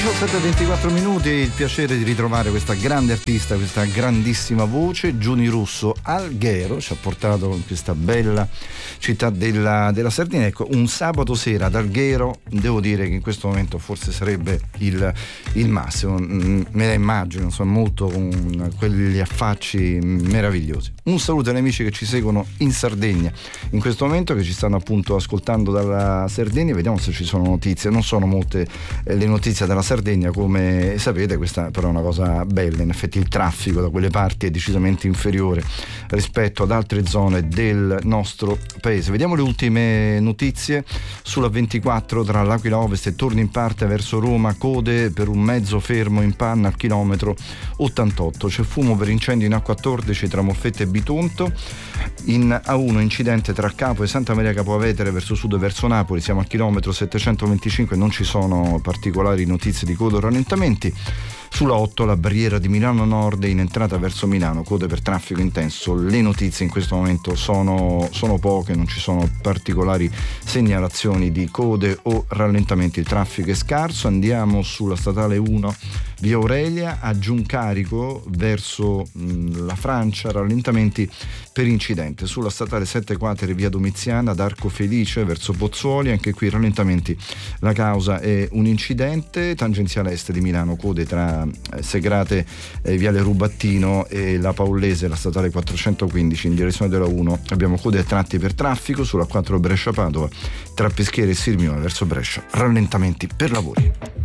17:24 minuti, il piacere di ritrovare questa grande artista, questa grandissima voce. Giuni Russo Alghero ci ha portato in questa bella città della Sardegna. Ecco, un sabato sera ad Alghero, devo dire che in questo momento forse sarebbe il massimo. Me la immagino, insomma, molto con quegli affacci meravigliosi. Un saluto agli amici che ci seguono in Sardegna in questo momento, che ci stanno appunto ascoltando dalla Sardegna. Vediamo se ci sono notizie. Non sono molte le notizie dalla Sardegna, come sapete. Questa però è una cosa bella. In effetti il traffico da quelle parti è decisamente inferiore rispetto ad altre zone del nostro paese. Vediamo le ultime notizie sulla 24 tra l'Aquila Ovest e Torni in Parte verso Roma, code per un mezzo fermo in panna al chilometro 88. C'è fumo per incendio in A14 tra Molfetta e Bitonto. In A1 incidente tra Capo e Santa Maria Capua Vetere verso sud e verso Napoli, siamo al chilometro 725, non ci sono particolari notizie di coda o rallentamenti. Sulla 8 la barriera di Milano Nord in entrata verso Milano, code per traffico intenso. Le notizie in questo momento sono poche, non ci sono particolari segnalazioni di code o rallentamenti, il traffico è scarso. Andiamo sulla statale 1 via Aurelia a Giuncarico verso la Francia, rallentamenti per incidente. Sulla statale 7 Quatere via Domiziana ad Arco Felice verso Pozzuoli, anche qui rallentamenti, la causa è un incidente. Tangenziale est di Milano, code tra Segrate viale Rubattino e la Paullese, la statale 415 in direzione della 1 abbiamo code a tratti per traffico. Sulla 4 Brescia Padova tra Peschiera e Sirmione verso Brescia, rallentamenti per lavori.